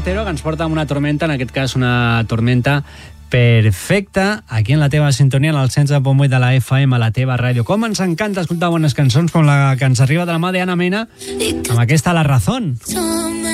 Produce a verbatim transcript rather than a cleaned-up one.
Montero, que ens porta amb una tormenta, en aquest cas una tormenta perfecta, aquí en la teva sintonia, en el cent set punt vuit de la F M, a la teva ràdio. Com ens encanta escoltar bones cançons, com la que ens arriba de la mà d'Anna Mena, amb aquesta La Razón.